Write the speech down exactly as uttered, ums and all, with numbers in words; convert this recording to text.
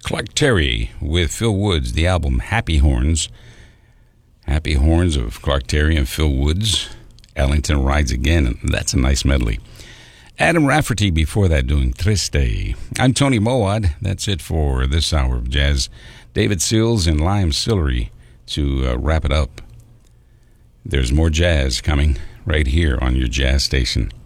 Clark Terry with Phil Woods, the album Happy Horns. Happy Horns of Clark Terry and Phil Woods. Ellington Rides Again, and that's a nice medley. Adam Rafferty before that doing Triste. I'm Tony Mowat. That's it for this hour of jazz. David Seals and Lime Sillery to uh, wrap it up. There's more jazz coming right here on your jazz station.